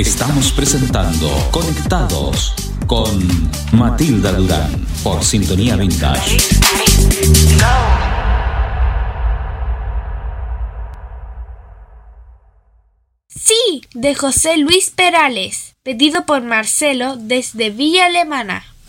Estamos presentando Conectados con Matilda Durán por Sintonía Vintage. Sí, de José Luis Perales, pedido por Marcelo desde Villa Alemana.